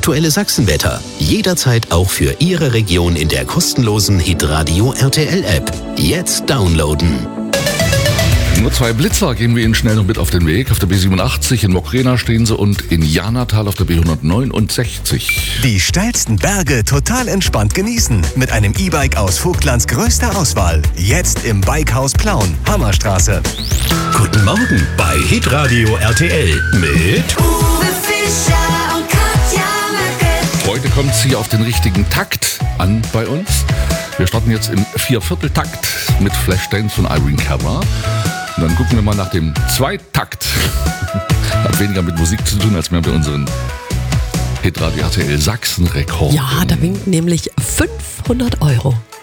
aktuelle Sachsenwetter. Jederzeit auch für Ihre Region in der kostenlosen Hitradio RTL App. Jetzt downloaden. Nur 2 Blitzer geben wir Ihnen schnell noch mit auf den Weg. Auf der B87 in Mokrana stehen sie und in Janatal auf der B169. Die steilsten Berge total entspannt genießen. Mit einem E-Bike aus Vogtlands größter Auswahl. Jetzt im Bikehaus Plauen, Hammerstraße. Guten Morgen bei Hitradio RTL mit Uwe Fischer und Katja Möcke. Heute kommt sie auf den richtigen Takt an bei uns. Wir starten jetzt im 4/4-Takt mit Flashdance von Irene Cara. Und dann gucken wir mal nach dem Zweitakt. Hat weniger mit Musik zu tun, als mehr mit unseren Hitradio RTL Sachsen-Rekorden. Ja, da winkt nämlich 500 €.